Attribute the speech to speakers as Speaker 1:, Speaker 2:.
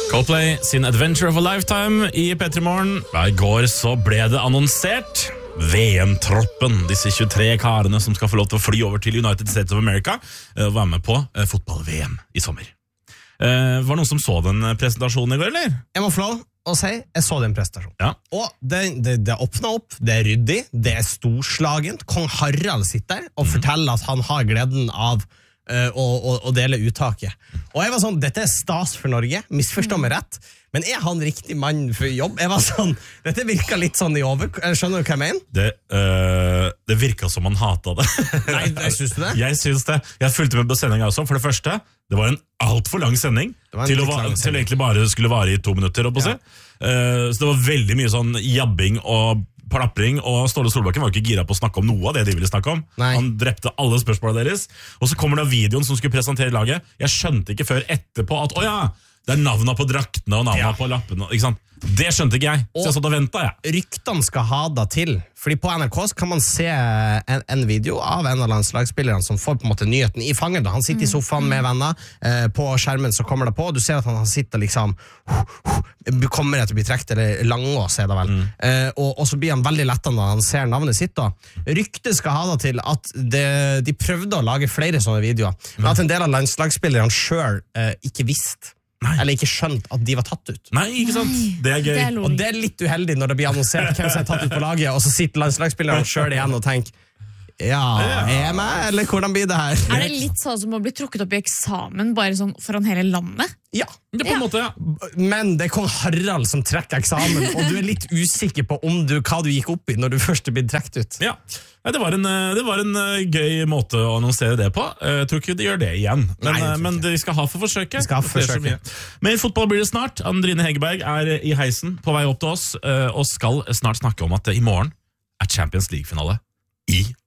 Speaker 1: Coldplay sin Adventure of a Lifetime i P3 Morgen. I går så ble det annonsert VM-troppen, disse 23 karene som skal få lov til å fly over til United States of America og være med på fotball-VM i sommer. Var det noen som så den presentasjonen i går, eller?
Speaker 2: Jeg må få lov å si, jeg så den presentasjonen.
Speaker 1: Ja.
Speaker 2: Og det åpnet opp, det er ryddig, det er storslagent. Kong Harald sitter der og forteller at han har gleden av å dele uttaket. Og jeg var sånn, dette er stas for Norge, misforstå meg rett, men er han riktig mann for jobb? Jeg var sånn, dette virket litt sånn i over, skjønner du hva jeg mener?
Speaker 1: Det virket som han hatet det.
Speaker 2: Nei, synes du det?
Speaker 1: Jeg synes det. Jeg fulgte med på sendingen også. For det første, det var en alt for lang sending til egentlig bare skulle vare i 2 minutter. Så det var veldig mye sånn jabbing og plapring, og Ståle Solbakken var jo ikke gira på å snakke om noe av det de ville snakke om.
Speaker 2: Nei.
Speaker 1: Han drepte alle spørsmålene deres. Og så kommer det videoen som skulle presentere laget. Jeg skjønte ikke før etterpå at, det er navnene på draktene og navnene på lappene, ikke sant? Det skjønte ikke jeg, så jeg satt og ventet, jeg.
Speaker 2: Ryktene skal ha det til, fordi på NRK så kan man se en video av en av landslagsspillerne som får på en måte nyheten i fanget. Han sitter i sofaen med venner, på skjermen så kommer det på, og du ser at han sitter liksom, kommer til å bli trekt, eller Langås er det vel, og så blir han veldig lettet når han ser navnet sitt da. Ryktet skal ha det til at de prøvde å lage flere sånne videoer, men at en del av landslagsspillerne selv ikke visste. Nei. Eller ikke skjønt at de var tatt ut.
Speaker 1: Nei, ikke sant? Det er gøy.
Speaker 2: Og det er litt uheldig når det blir annonsert hvem som er tatt ut på laget, og så sitter landslagsspilleren selv igjen og tenker, er jeg med, eller hvordan blir det her?
Speaker 3: Er det litt sånn som å bli trukket opp i eksamen bare sånn foran hele landet?
Speaker 2: Ja.
Speaker 1: Det på en måte, ja.
Speaker 2: Men det er kong Harald som trekker eksamen, og du er litt usikker på hva du gikk opp i når du først er blitt trekt ut.
Speaker 1: Ja. Det var en gøy måte å annonsere det på. Jeg tror ikke de gjør det igjen, men de skal ha for forsøket. Men fotball blir det snart. Andrine Hegerberg er i heisen på vei opp til oss, og skal snart snakke om at i morgen er Champions League-finale i